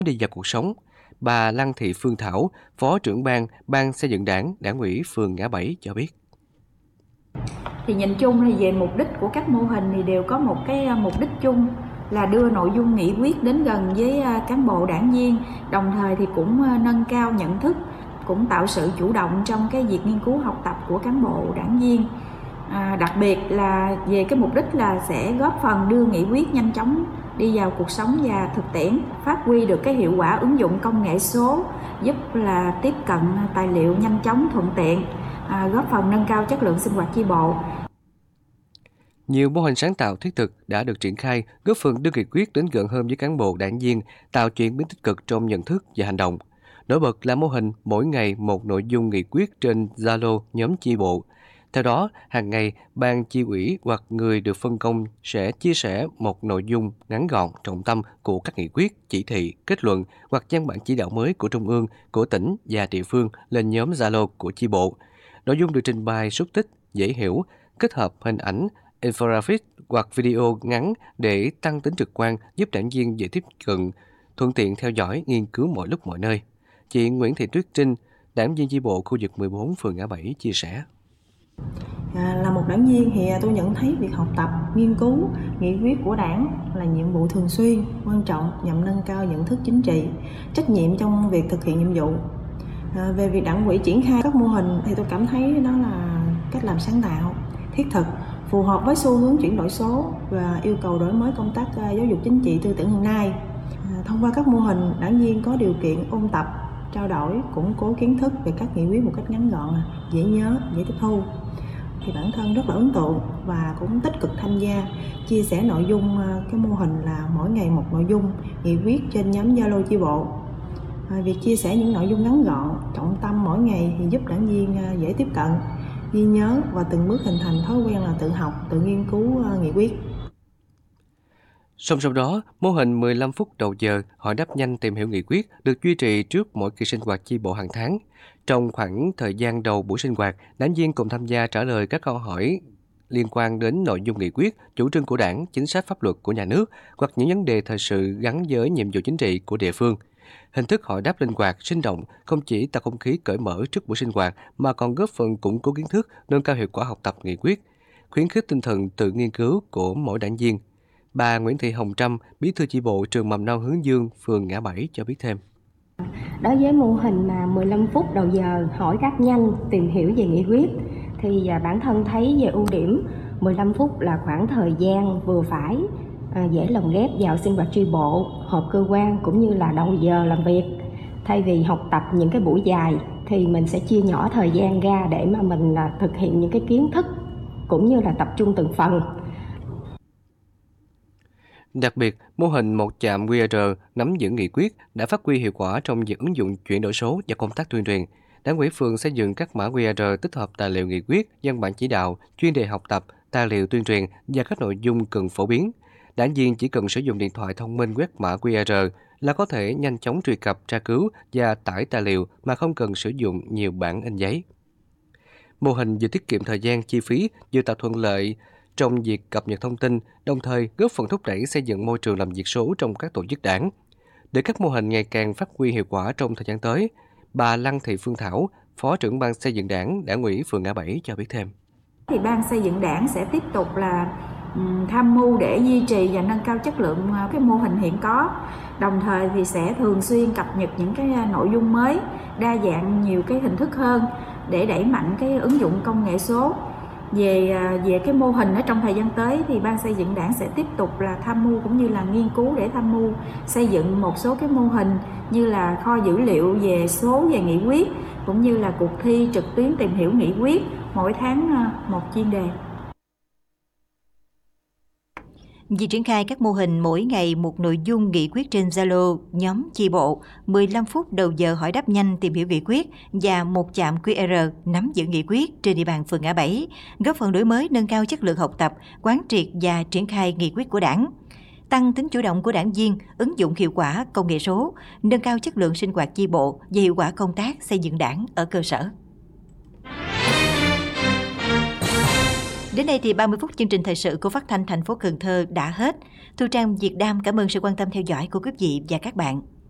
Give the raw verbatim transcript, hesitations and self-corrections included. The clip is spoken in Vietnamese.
đi vào cuộc sống. Bà Lăng Thị Phương Thảo, Phó trưởng ban Ban Xây dựng Đảng, Đảng ủy phường Ngã Bảy cho biết. Thì nhìn chung thì về mục đích của các mô hình thì đều có một cái mục đích chung là đưa nội dung nghị quyết đến gần với cán bộ đảng viên, đồng thời thì cũng nâng cao nhận thức, cũng tạo sự chủ động trong cái việc nghiên cứu học tập của cán bộ đảng viên. À, đặc biệt là về cái mục đích là sẽ góp phần đưa nghị quyết nhanh chóng đi vào cuộc sống và thực tiễn, phát huy được cái hiệu quả ứng dụng công nghệ số, giúp là tiếp cận tài liệu nhanh chóng thuận tiện, à, góp phần nâng cao chất lượng sinh hoạt chi bộ. Nhiều mô hình sáng tạo thiết thực đã được triển khai, góp phần đưa nghị quyết đến gần hơn với cán bộ đảng viên, tạo chuyển biến tích cực trong nhận thức và hành động. Nổi bật là mô hình mỗi ngày một nội dung nghị quyết trên Zalo nhóm chi bộ. Theo đó, hàng ngày, ban chi ủy hoặc người được phân công sẽ chia sẻ một nội dung ngắn gọn, trọng tâm của các nghị quyết, chỉ thị, kết luận hoặc văn bản chỉ đạo mới của Trung ương, của tỉnh và địa phương lên nhóm Zalo của chi bộ. Nội dung được trình bày xúc tích, dễ hiểu, kết hợp hình ảnh, infographic hoặc video ngắn để tăng tính trực quan, giúp đảng viên dễ tiếp cận, thuận tiện theo dõi, nghiên cứu mọi lúc mọi nơi. Chị Nguyễn Thị Tuyết Trinh, đảng viên chi bộ khu vực mười bốn phường Ngã Bảy chia sẻ. À, là một đảng viên thì tôi nhận thấy việc học tập, nghiên cứu, nghị quyết của đảng là nhiệm vụ thường xuyên, quan trọng nhằm nâng cao nhận thức chính trị, trách nhiệm trong việc thực hiện nhiệm vụ. À, về việc đảng ủy triển khai các mô hình thì tôi cảm thấy đó là cách làm sáng tạo, thiết thực, phù hợp với xu hướng chuyển đổi số và yêu cầu đổi mới công tác giáo dục chính trị tư tưởng hiện nay. À, thông qua các mô hình, đảng viên có điều kiện ôn tập, trao đổi, củng cố kiến thức về các nghị quyết một cách ngắn gọn, dễ nhớ, dễ tiếp thu. Thì bản thân rất là ấn tượng và cũng tích cực tham gia chia sẻ nội dung cái mô hình là mỗi ngày một nội dung nghị quyết trên nhóm Zalo chi bộ. À, việc chia sẻ những nội dung ngắn gọn, trọng tâm mỗi ngày thì giúp đảng viên dễ tiếp cận, ghi nhớ và từng bước hình thành thói quen là tự học, tự nghiên cứu nghị quyết. Song song đó, mô hình mười lăm phút đầu giờ hỏi đáp nhanh tìm hiểu nghị quyết được duy trì trước mỗi kỳ sinh hoạt chi bộ hàng tháng. Trong khoảng thời gian đầu buổi sinh hoạt, đảng viên cùng tham gia trả lời các câu hỏi liên quan đến nội dung nghị quyết, chủ trương của đảng, chính sách pháp luật của nhà nước hoặc những vấn đề thời sự gắn với nhiệm vụ chính trị của địa phương. Hình thức hỏi đáp linh hoạt, sinh động không chỉ tạo không khí cởi mở trước buổi sinh hoạt mà còn góp phần củng cố kiến thức, nâng cao hiệu quả học tập nghị quyết, khuyến khích tinh thần tự nghiên cứu của mỗi đảng viên. Bà Nguyễn Thị Hồng Trâm, Bí thư chi bộ trường Mầm non Hướng Dương, phường Ngã Bảy cho biết thêm. Đối với mô hình mà mười lăm phút đầu giờ hỏi đáp nhanh, tìm hiểu về nghị quyết thì bản thân thấy về ưu điểm mười lăm phút là khoảng thời gian vừa phải, à, dễ lồng ghép vào sinh hoạt chi bộ, họp cơ quan cũng như là đầu giờ làm việc. Thay vì học tập những cái buổi dài thì mình sẽ chia nhỏ thời gian ra để mà mình à, thực hiện những cái kiến thức cũng như là tập trung từng phần. Đặc biệt, mô hình một trạm quy rờ nắm giữ nghị quyết đã phát huy hiệu quả trong việc ứng dụng chuyển đổi số và công tác tuyên truyền. Đảng ủy phường xây dựng các mã quy rờ tích hợp tài liệu nghị quyết, văn bản chỉ đạo, chuyên đề học tập, tài liệu tuyên truyền và các nội dung cần phổ biến. Đảng viên chỉ cần sử dụng điện thoại thông minh quét mã quy rờ là có thể nhanh chóng truy cập, tra cứu và tải tài liệu mà không cần sử dụng nhiều bản in giấy. Mô hình vừa tiết kiệm thời gian, chi phí, vừa tạo thuận lợi trong việc cập nhật thông tin, đồng thời góp phần thúc đẩy xây dựng môi trường làm việc số trong các tổ chức đảng. Để các mô hình ngày càng phát huy hiệu quả trong thời gian tới, bà Lăng Thị Phương Thảo, Phó trưởng ban xây dựng đảng, Đảng ủy phường Ngã Bảy cho biết thêm. Thì ban xây dựng đảng sẽ tiếp tục là tham mưu để duy trì và nâng cao chất lượng cái mô hình hiện có. Đồng thời thì sẽ thường xuyên cập nhật những cái nội dung mới, đa dạng nhiều cái hình thức hơn để đẩy mạnh cái ứng dụng công nghệ số. Về về cái mô hình ở trong thời gian tới thì ban xây dựng đảng sẽ tiếp tục là tham mưu cũng như là nghiên cứu để tham mưu xây dựng một số cái mô hình như là kho dữ liệu về số về nghị quyết cũng như là cuộc thi trực tuyến tìm hiểu nghị quyết mỗi tháng một chuyên đề. Việc triển khai các mô hình mỗi ngày một nội dung nghị quyết trên Zalo, nhóm chi bộ, mười lăm phút đầu giờ hỏi đáp nhanh tìm hiểu nghị quyết và một trạm quy rờ nắm giữ nghị quyết trên địa bàn phường Ngã Bảy, góp phần đổi mới nâng cao chất lượng học tập, quán triệt và triển khai nghị quyết của Đảng, tăng tính chủ động của đảng viên, ứng dụng hiệu quả công nghệ số, nâng cao chất lượng sinh hoạt chi bộ và hiệu quả công tác xây dựng Đảng ở cơ sở. Đến đây thì ba mươi phút chương trình thời sự của Phát thanh thành phố Cần Thơ đã hết. Thu Trang, Việt Đam cảm ơn sự quan tâm theo dõi của quý vị và các bạn.